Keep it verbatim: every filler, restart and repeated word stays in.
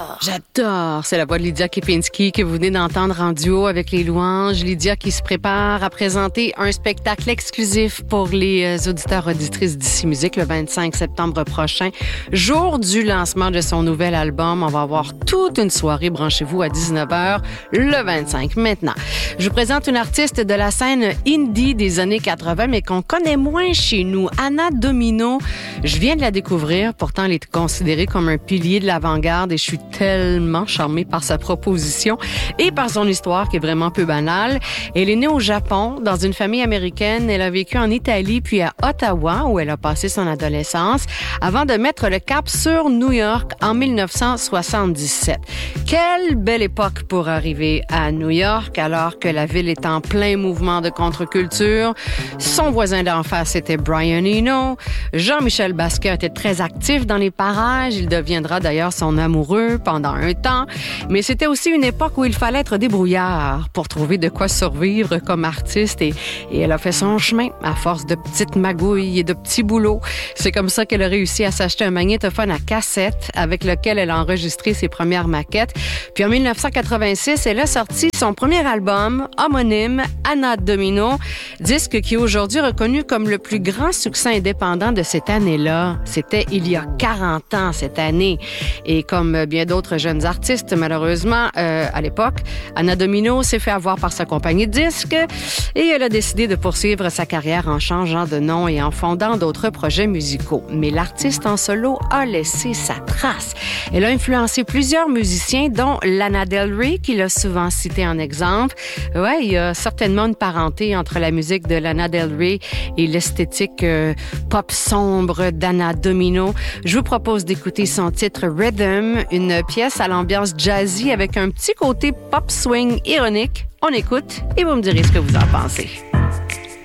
J'adore. J'adore. C'est la voix de Lydia Kepinski que vous venez d'entendre en duo avec les Louanges. Lydia qui se prépare à présenter un spectacle exclusif pour les auditeurs auditrices d'Ici Musique le vingt-cinq septembre prochain, jour du lancement de son nouvel album. On va avoir toute une soirée, branchez-vous, à dix-neuf heures le vingt-cinq. Maintenant, je vous présente une artiste de la scène indie des années quatre-vingts, mais qu'on connaît moins chez nous, Anna Domino. Je viens de la découvrir, pourtant elle est considérée comme un pilier de l'avant-garde et je suis tellement charmée par sa proposition et par son histoire qui est vraiment peu banale. Elle est née au Japon, dans une famille américaine. Elle a vécu en Italie puis à Ottawa où elle a passé son adolescence avant de mettre le cap sur New York en dix-neuf cent soixante-dix-sept. Quelle belle époque pour arriver à New York alors que la ville est en plein mouvement de contre-culture. Son voisin d'en face était Brian Eno. Jean-Michel Basquiat était très actif dans les parages. Il deviendra d'ailleurs son amoureux pendant un temps. Mais c'était aussi une époque où il fallait être débrouillard pour trouver de quoi survivre comme artiste. Et, et elle a fait son chemin à force de petites magouilles et de petits boulots. C'est comme ça qu'elle a réussi à s'acheter un magnétophone à cassette avec lequel elle a enregistré ses premières maquettes. Puis en dix-neuf cent quatre-vingt-six, elle a sorti son premier album homonyme, Anna Domino, disque qui est aujourd'hui reconnu comme le plus grand succès indépendant de cette année-là. C'était il y a quarante ans cette année. Et comme bien d'autres jeunes artistes, malheureusement, euh, à l'époque, Anna Domino s'est fait avoir par sa compagnie de disques et elle a décidé de poursuivre sa carrière en changeant de nom et en fondant d'autres projets musicaux. Mais l'artiste en solo a laissé sa trace. Elle a influencé plusieurs musiciens, dont Lana Del Rey, qu'il a souvent cité en exemple. Ouais, il y a certainement une parenté entre la musique de Lana Del Rey et l'esthétique euh, pop sombre d'Anna Domino. Je vous propose d'écouter son titre Rhythm, une pièce à l'ambiance jazzy avec un petit côté pop swing ironique. On écoute et vous me direz ce que vous en pensez.